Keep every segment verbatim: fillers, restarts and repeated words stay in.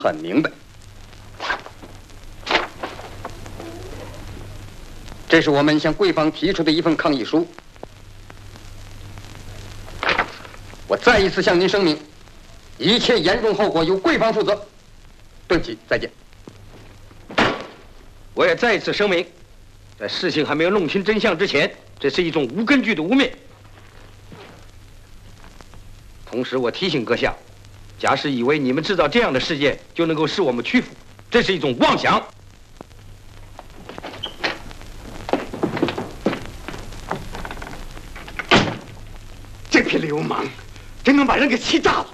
很明白。这是我们向贵方提出的一份抗议书。我再一次向您声明，一切严重后果由贵方负责。对不起，再见。 我也再一次声明，在事情还没有弄清真相之前，这是一种无根据的污蔑。同时，我提醒阁下，假使以为你们制造这样的事件就能够使我们屈服，这是一种妄想。 这批流氓，真能把人给气炸了！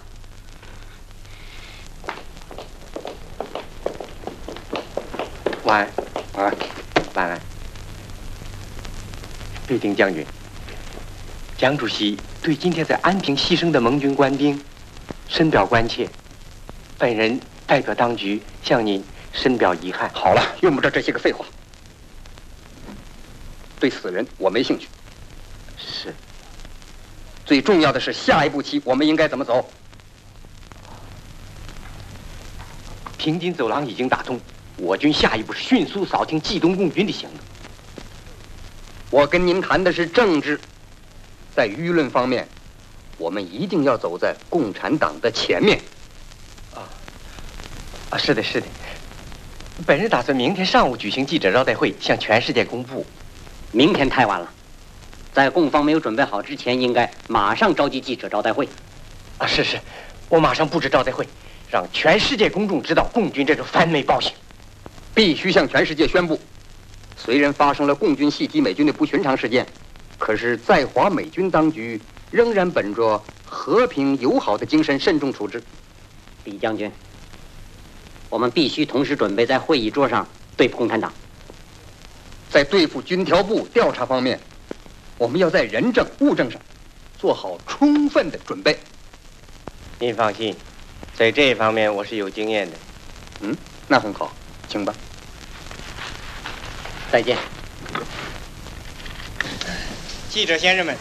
晚安，晚安，晚安。瑞丁将军，蒋主席对今天在安平牺牲的盟军官兵深表关切，本人代表当局向您深表遗憾。 好了，用不着这些个废话。对死人我没兴趣。 是。 最重要的是下一步棋我们应该怎么走？ 平津走廊已经打通，我军下一步是迅速扫清冀东共军的行动。 我跟您谈的是政治，在舆论方面，我们一定要走在共产党的前面。 啊，啊，是的，是的。本人打算明天上午举行记者招待会，向全世界公布。 明天太晚了，在共方没有准备好之前，应该马上召集记者招待会。 啊，是是，我马上布置招待会，让全世界公众知道共军这种反美暴行， 必须向全世界宣布。虽然发生了共军袭击美军的不寻常事件，可是在华美军当局仍然本着和平友好的精神慎重处置。 李将军，我们必须同时准备在会议桌上对付共产党。 在对付军调部调查方面，我们要在人证物证上做好充分的准备。 您放心，在这方面我是有经验的。 嗯，那很好，请吧。 再见。 记者先生们，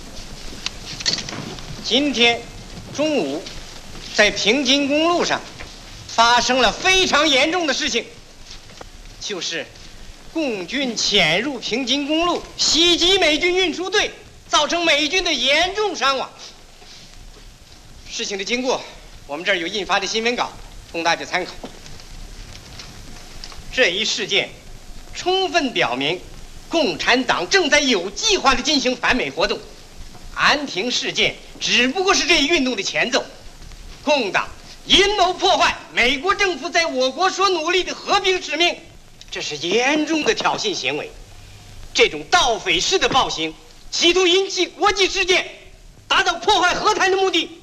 今天中午在平津公路上发生了非常严重的事情，就是共军潜入平津公路，袭击美军运输队，造成美军的严重伤亡。事情的经过，我们这儿有印发的新闻稿，供大家参考。这一事件充分表明，共产党正在有计划地进行反美活动。安平事件只不过是这一运动的前奏。共党阴谋破坏美国政府在我国所努力的和平使命，这是严重的挑衅行为。这种盗匪式的暴行，企图引起国际事件，达到破坏和谈的目的。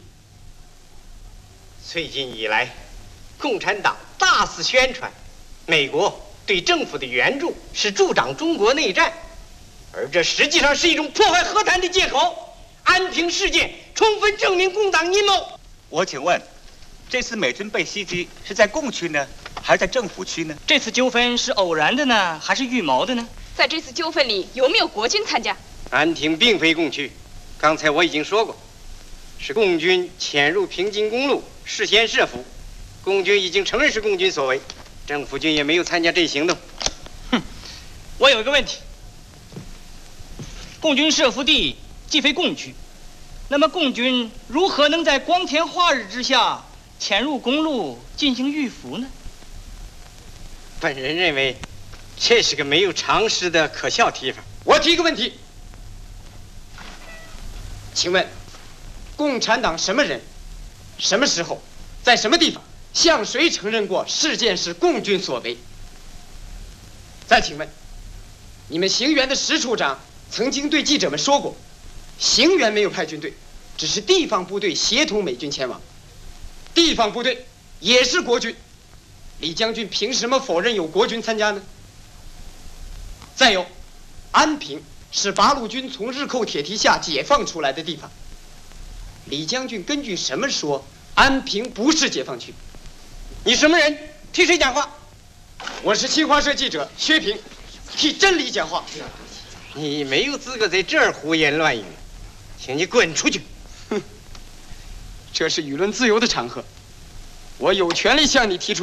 最近以来，共产党大肆宣传美国对政府的援助是助长中国内战，而这实际上是一种破坏和谈的借口。安平事件充分证明共党阴谋。 我请问，这次美军被袭击是在共区呢，还是在政府区呢？ 这次纠纷是偶然的呢，还是预谋的呢？ 在这次纠纷里有没有国军参加？ 安平并非共区，刚才我已经说过，是共军潜入平津公路，事先设伏。共军已经承认是共军所为，政府军也没有参加这一行动。 哼，我有一个问题：共军设伏地既非共区，那么共军如何能在光天化日之下潜入公路进行预伏呢？ 本人认为，这是个没有常识的可笑提法。我提个问题，请问，共产党什么人、什么时候、在什么地方向谁承认过事件是共军所为？再请问，你们行辕的石处长曾经对记者们说过，行辕没有派军队，只是地方部队协同美军前往。地方部队也是国军，李将军凭什么否认有国军参加呢？再有，安平是八路军从日寇铁蹄下解放出来的地方，李将军根据什么说安平不是解放区？你什么人？替谁讲话？我是新华社记者薛平，替真理讲话。你没有资格在这儿胡言乱语，请你滚出去。哼，这是舆论自由的场合， 我有权利向你提出。